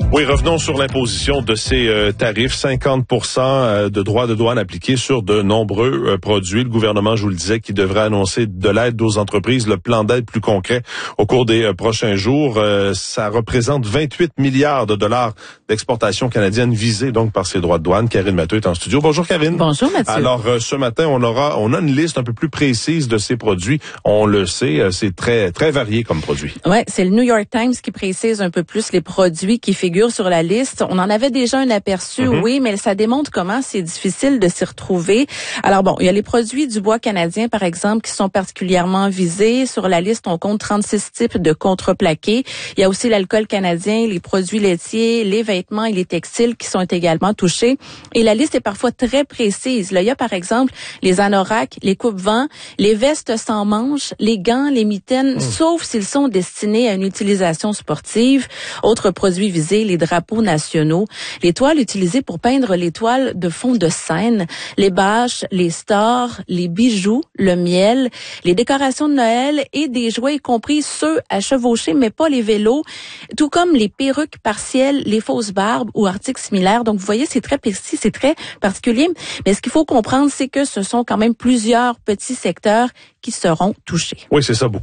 Oui, revenons sur l'imposition de ces tarifs. 50% de droits de douane appliqués sur de nombreux produits. Le gouvernement, je vous le disais, qui devrait annoncer de l'aide aux entreprises, le plan d'aide plus concret au cours des prochains jours. Ça représente 28 milliards de dollars d'exportation canadienne visée donc par ces droits de douane. Karine Mathieu est en studio. Bonjour Karine. Bonjour Mathieu. Alors ce matin, on a une liste un peu plus précise de ces produits. On le sait, c'est très très varié comme produit. Ouais, c'est le New York Times qui précise un peu plus les produits qui figurent sur la liste. On en avait déjà un aperçu, oui, mais ça démontre comment c'est difficile de s'y retrouver. Alors bon, il y a les produits du bois canadien, par exemple, qui sont particulièrement visés. Sur la liste, on compte 36 types de contreplaqués. Il y a aussi l'alcool canadien, les produits laitiers, les vêtements et les textiles qui sont également touchés. Et la liste est parfois très précise. Là, il y a par exemple les anoraks, les coupe-vents, les vestes sans manches, les gants, les mitaines, sauf s'ils sont destinés à une utilisation sportive. Autres produits visés, les drapeaux nationaux, les toiles utilisées pour peindre les toiles de fond de scène, les bâches, les stores, les bijoux, le miel, les décorations de Noël et des jouets, y compris ceux à chevaucher, mais pas les vélos, tout comme les perruques partielles, les fausses barbes ou articles similaires. Donc, vous voyez, c'est très précis, c'est très particulier. Mais ce qu'il faut comprendre, c'est que ce sont quand même plusieurs petits secteurs qui seront touchés. Oui, c'est ça.